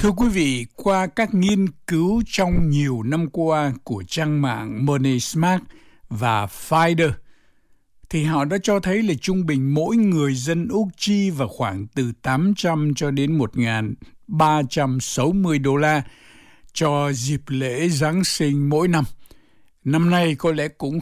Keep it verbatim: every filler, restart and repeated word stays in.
Thưa quý vị, qua các nghiên cứu trong nhiều năm qua của trang mạng Money Smart và Finder, thì họ đã cho thấy là trung bình mỗi người dân Úc chi vào khoảng từ tám trăm cho đến một nghìn ba trăm sáu mươi đô la cho dịp lễ Giáng sinh mỗi năm. Năm nay có lẽ cũng